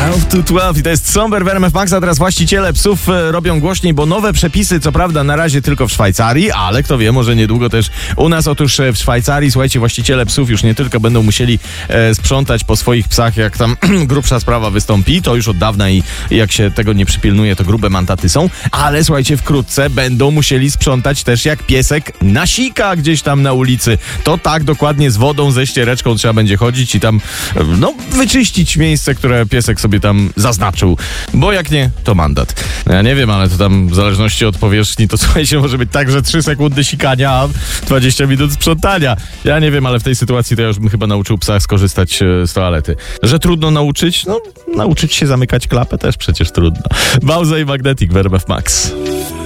12 to 12 i to jest Somber w RMF Max, a teraz właściciele psów robią głośniej, bo nowe przepisy, co prawda na razie tylko w Szwajcarii, ale kto wie, może niedługo też u nas. Otóż w Szwajcarii, słuchajcie, właściciele psów już nie tylko będą musieli sprzątać po swoich psach, jak tam grubsza sprawa wystąpi, to już od dawna i jak się tego nie przypilnuje, to grube mandaty są, ale słuchajcie, wkrótce będą musieli sprzątać też jak piesek nasika gdzieś tam na ulicy. To tak dokładnie z wodą, ze ściereczką trzeba będzie chodzić i tam, wyczyścić miejsce, które piesek sobie tam zaznaczył, bo jak nie, to mandat. Ja nie wiem, ale to tam w zależności od powierzchni, to słuchajcie, może być tak, że 3 sekundy sikania, a 20 minut sprzątania. Ja nie wiem, ale w tej sytuacji to ja już bym chyba nauczył psa skorzystać z toalety. Że trudno nauczyć? Nauczyć się zamykać klapę też przecież trudno. Bauza i Magnetic w RMF Max.